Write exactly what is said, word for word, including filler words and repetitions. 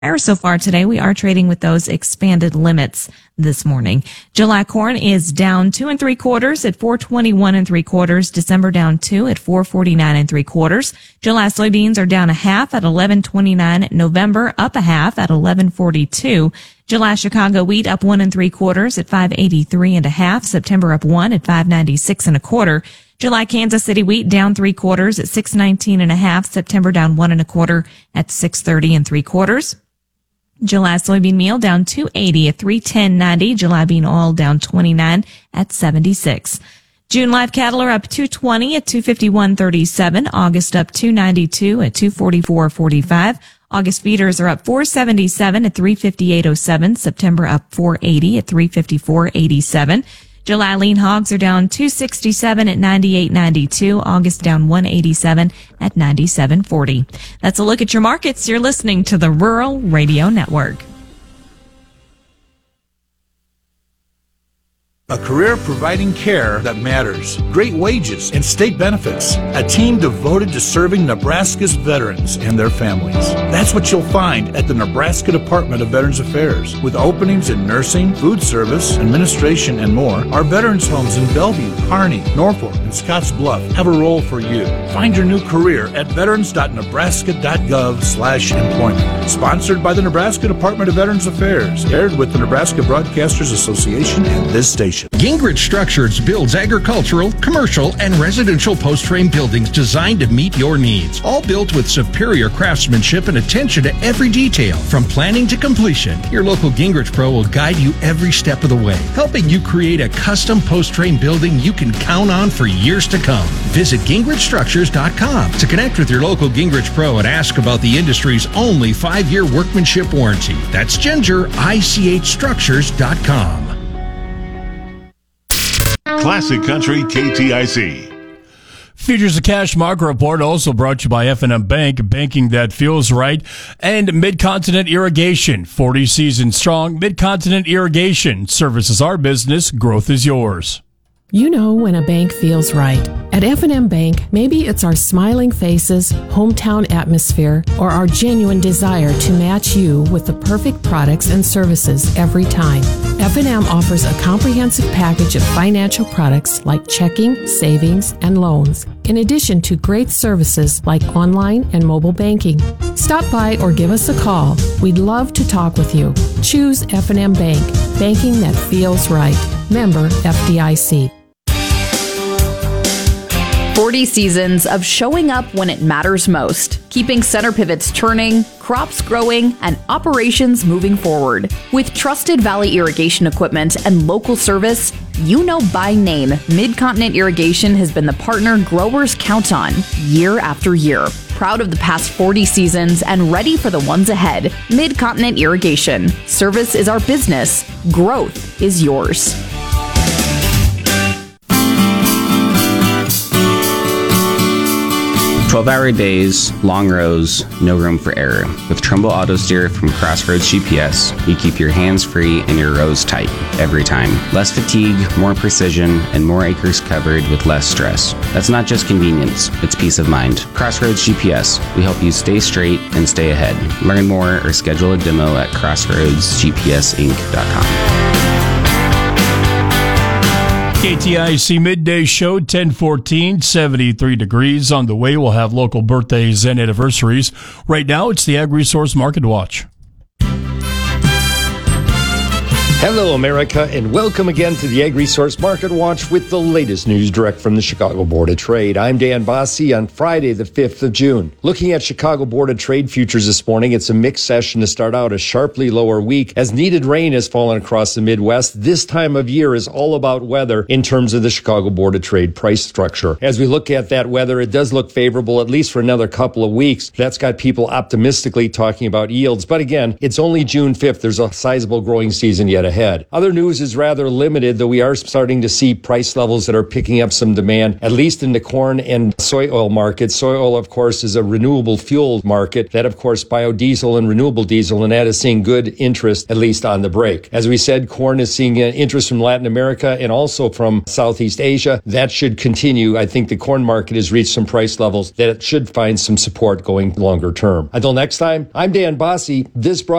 So far today, we are trading with those expanded limits this morning. July corn is down two and three quarters at four twenty-one and three quarters. December down two at four forty-nine and three quarters. July soybeans are down a half at eleven twenty-nine. November up a half at eleven forty-two. July Chicago wheat up one and three quarters at five eighty-three and a half. September up one at five ninety-six and a quarter. July Kansas City wheat down three quarters at six nineteen and a half. September down one and a quarter at six thirty and three quarters. July soybean meal down two eighty at three ten ninety. July bean oil down twenty-nine at seventy-six. June live cattle are up two twenty at two fifty-one thirty-seven. August up two ninety-two at two forty-four forty-five. August feeders are up four seventy-seven at three fifty-eight oh seven. September up four eighty at three fifty-four eighty-seven. July lean hogs are down two sixty-seven at ninety-eight ninety-two. August down one eighty-seven at ninety-seven forty. That's a look at your markets. You're listening to the Rural Radio Network. A career providing care that matters, great wages, and state benefits. A team devoted to serving Nebraska's veterans and their families. That's what you'll find at the Nebraska Department of Veterans Affairs. With openings in nursing, food service, administration, and more, our veterans homes in Bellevue, Kearney, Norfolk, and Scotts Bluff have a role for you. Find your new career at veterans.nebraska.gov slash employment. Sponsored by the Nebraska Department of Veterans Affairs. Aired with the Nebraska Broadcasters Association and this station. Gingrich Structures builds agricultural, commercial, and residential post-frame buildings designed to meet your needs. All built with superior craftsmanship and attention to every detail. From planning to completion, your local Gingrich Pro will guide you every step of the way, helping you create a custom post-frame building you can count on for years to come. Visit gingrich structures dot com to connect with your local Gingrich Pro and ask about the industry's only five-year workmanship warranty. That's ginger I C H structures dot com. Classic Country K T I C. Futures of Cash market report also brought to you by F and M Bank, banking that feels right, and Mid-Continent Irrigation, forty seasons strong. Mid-Continent Irrigation, services our business, growth is yours. You know when a bank feels right. At F and M Bank, maybe it's our smiling faces, hometown atmosphere, or our genuine desire to match you with the perfect products and services every time. F and M offers a comprehensive package of financial products like checking, savings, and loans, in addition to great services like online and mobile banking. Stop by or give us a call. We'd love to talk with you. Choose F and M Bank, banking that feels right. Member F D I C. forty seasons of showing up when it matters most, keeping center pivots turning, crops growing, and operations moving forward. With trusted Valley irrigation equipment and local service, you know by name, Mid-Continent Irrigation has been the partner growers count on year after year. Proud of the past forty seasons and ready for the ones ahead. Mid-Continent Irrigation. Service is our business. Growth is yours. twelve-hour days, long rows, no room for error. With Trumbull Auto Steer from Crossroads G P S, you keep your hands free and your rows tight every time. Less fatigue, more precision, and more acres covered with less stress. That's not just convenience, it's peace of mind. Crossroads G P S, we help you stay straight and stay ahead. Learn more or schedule a demo at crossroads g p s inc dot com. K T I C Midday Show, ten fourteen, seventy-three degrees. On the way, we'll have local birthdays and anniversaries. Right now, it's the Ag Resource Market Watch. Hello, America, and welcome again to the Ag Resource Market Watch with the latest news direct from the Chicago Board of Trade. I'm Dan Bossie on Friday, the fifth of June. Looking at Chicago Board of Trade futures this morning, it's a mixed session to start out, a sharply lower week as needed rain has fallen across the Midwest. This time of year is all about weather in terms of the Chicago Board of Trade price structure. As we look at that weather, it does look favorable, at least for another couple of weeks. That's got people optimistically talking about yields. But again, it's only June fifth. There's a sizable growing season yet ahead. ahead. Other news is rather limited, though we are starting to see price levels that are picking up some demand, at least in the corn and soy oil market. Soy oil, of course, is a renewable fuel market. That, of course, biodiesel and renewable diesel, and that is seeing good interest, at least on the break. As we said, corn is seeing interest from Latin America and also from Southeast Asia. That should continue. I think the corn market has reached some price levels that it should find some support going longer term. Until next time, I'm Dan Bossy. This